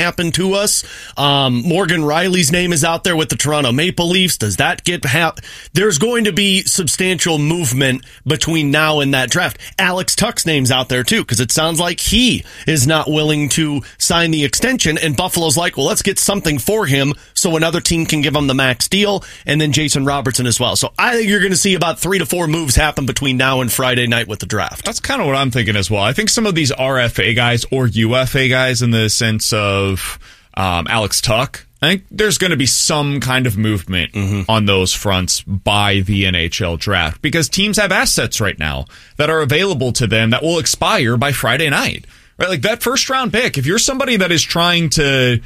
happen to us. Morgan Riley's name is out there with the Toronto Maple Leafs. Does that get there's going to be substantial movement between now and that draft. Alex Tuch's name's out there too, because it sounds like he is not willing to sign the extension, and Buffalo's like, well, let's get something for him so another team can give him the max deal, and then Jason Robertson as well. So I think you're going to see about 3 to 4 moves happen between now and Friday night with the draft. That's kind of what I'm thinking as well. I think some of these RFA guys or UFA guys, in the sense of Alex Tuch, I think there's going to be some kind of movement on those fronts by the NHL draft, because teams have assets right now that are available to them that will expire by Friday night. Right? Like that first round pick, if you're somebody that is trying to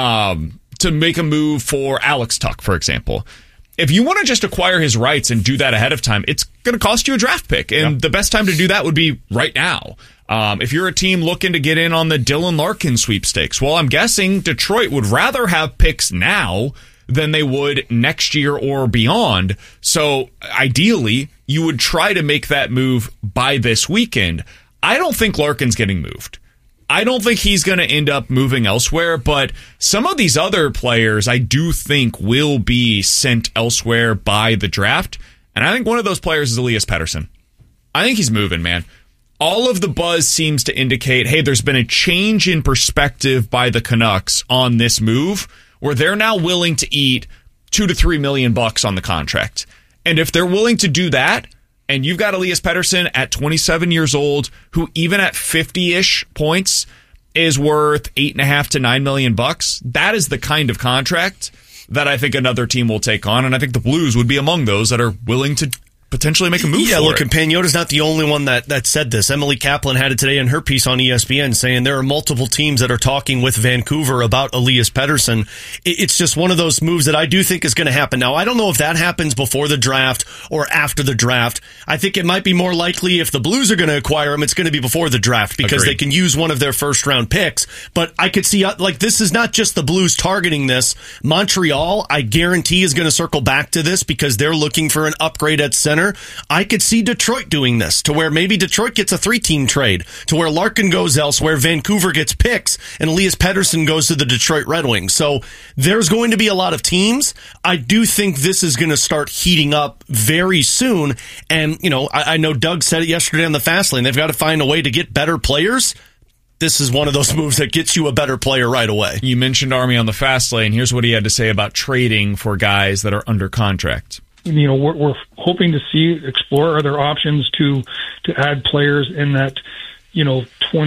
make a move for Alex Tuch, for example, if you want to just acquire his rights and do that ahead of time, it's going to cost you a draft pick. And the best time to do that would be right now. If you're a team looking to get in on the Dylan Larkin sweepstakes, well, I'm guessing Detroit would rather have picks now than they would next year or beyond. So ideally, you would try to make that move by this weekend. I don't think Larkin's getting moved. I don't think he's going to end up moving elsewhere, but some of these other players I do think will be sent elsewhere by the draft. And I think one of those players is Elias Pettersson. I think he's moving, man. All of the buzz seems to indicate, hey, there's been a change in perspective by the Canucks on this move, where they're now willing to eat $2 to $3 million on the contract. And if they're willing to do that, and you've got Elias Pettersson at 27 years old, who even at 50-ish points is worth $8.5 to $9 million, that is the kind of contract that I think another team will take on. And I think the Blues would be among those that are willing to potentially make a move for look, it. and Pagnotta's not the only one that said this. Emily Kaplan had it today in her piece on ESPN, saying there are multiple teams that are talking with Vancouver about Elias Pettersson. It's just one of those moves that I do think is going to happen. Now, I don't know if that happens before the draft or after the draft. I think it might be more likely if the Blues are going to acquire him, it's going to be before the draft, because they can use one of their first-round picks. But I could see, like, this is not just the Blues targeting this. Montreal, I guarantee, is going to circle back to this because they're looking for an upgrade at center. I could see Detroit doing this, to where maybe Detroit gets a 3-team trade, to where Larkin goes elsewhere, Vancouver gets picks, and Elias Pettersson goes to the Detroit Red Wings. So there's going to be a lot of teams. I do think this is going to start heating up very soon. And, you know, I know Doug said it yesterday on the Fast Lane. They've got to find a way to get better players. This is one of those moves that gets you a better player right away. You mentioned Army on the Fast Lane. Here's what he had to say about trading for guys that are under contract. You know, we're hoping to explore other options to add players in that, you know,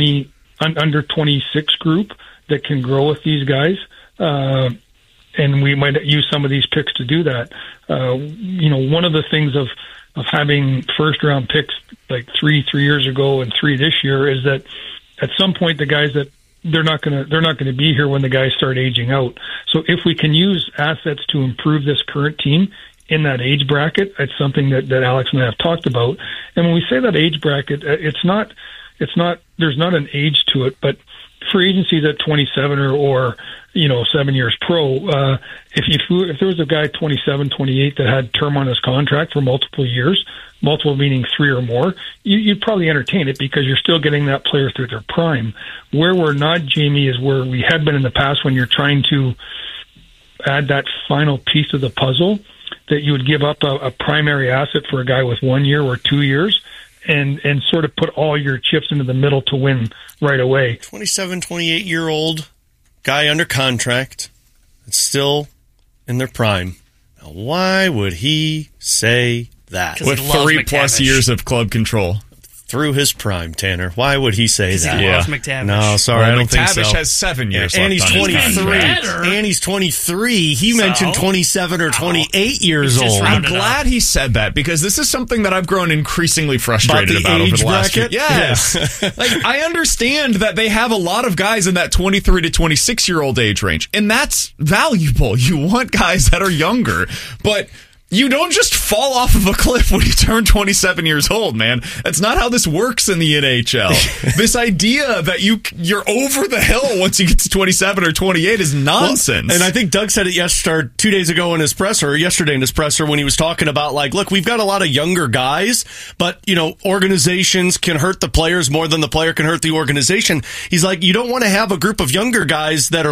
under 26 group that can grow with these guys. And we might use some of these picks to do that. You know, one of the things of having first round picks like three years ago and 3 this year is that at some point the guys that they're not going to be here when the guys start aging out. So if we can use assets to improve this current team in that age bracket, it's something that Alex and I have talked about. And when we say that age bracket, it's not, there's not an age to it, but free agencies at 27 or you know, 7 years pro, if there was a guy 27, 28 that had term on his contract for multiple years, multiple meaning 3 or more, you'd probably entertain it because you're still getting that player through their prime. Where we're not, Jamie, is where we had been in the past when you're trying to add that final piece of the puzzle, that you would give up a primary asset for a guy with 1 year or 2 years and sort of put all your chips into the middle to win right away. 27, 28-year-old guy under contract, it's still in their prime. Now, why would he say that? With 3+ years of club control. Through his prime, Tanner. Why would he say that? He loves McTavish. No, sorry, I don't think so. McTavish has 7 years and left he's on his 23. contract. And he's 23. He mentioned 27 or 28 years old. I'm glad he said that because this is something that I've grown increasingly frustrated about over the last year. Yes. Like, I understand that they have a lot of guys in that 23 to 26-year-old age range, and that's valuable. You want guys that are younger, but you don't just fall off of a cliff when you turn 27 years old, man. That's not how this works in the NHL. This idea that you're over the hill once you get to 27 or 28 is nonsense. Well, and I think Doug said it yesterday, 2 days ago in his presser, yesterday in his presser, when he was talking about, like, look, we've got a lot of younger guys, but, you know, organizations can hurt the players more than the player can hurt the organization. He's like, you don't want to have a group of younger guys that are